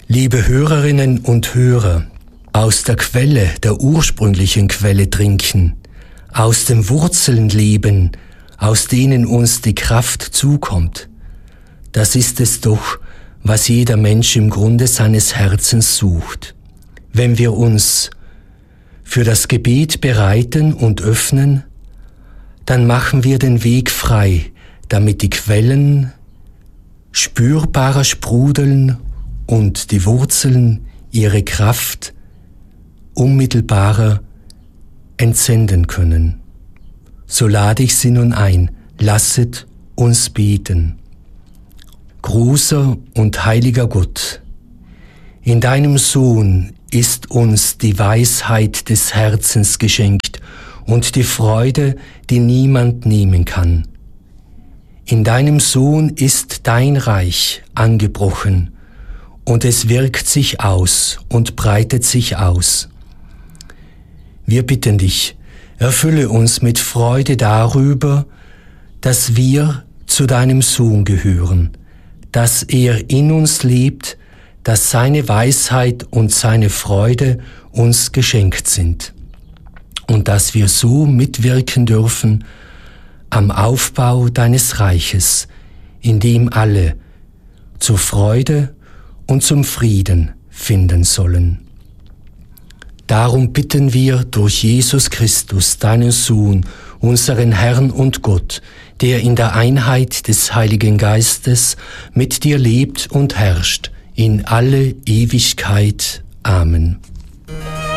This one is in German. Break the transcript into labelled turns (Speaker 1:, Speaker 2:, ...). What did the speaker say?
Speaker 1: Liebe Hörerinnen und Hörer, aus der Quelle, der ursprünglichen Quelle trinken, aus den Wurzeln leben, aus denen uns die Kraft zukommt. Das ist es doch, was jeder Mensch im Grunde seines Herzens sucht. Wenn wir uns für das Gebet bereiten und öffnen, dann machen wir den Weg frei, damit die Quellen spürbarer sprudeln und die Wurzeln ihre Kraft unmittelbarer entsenden können. So lade ich Sie nun ein, lasset uns beten. Großer und heiliger Gott, in deinem Sohn ist uns die Weisheit des Herzens geschenkt und die Freude, die niemand nehmen kann. In deinem Sohn ist dein Reich angebrochen, und es wirkt sich aus und breitet sich aus. Wir bitten dich, erfülle uns mit Freude darüber, dass wir zu deinem Sohn gehören, dass er in uns lebt, dass seine Weisheit und seine Freude uns geschenkt sind und dass wir so mitwirken dürfen am Aufbau deines Reiches, in dem alle zur Freude und zum Frieden finden sollen. Darum bitten wir durch Jesus Christus, deinen Sohn, unseren Herrn und Gott, der in der Einheit des Heiligen Geistes mit dir lebt und herrscht in alle Ewigkeit. Amen.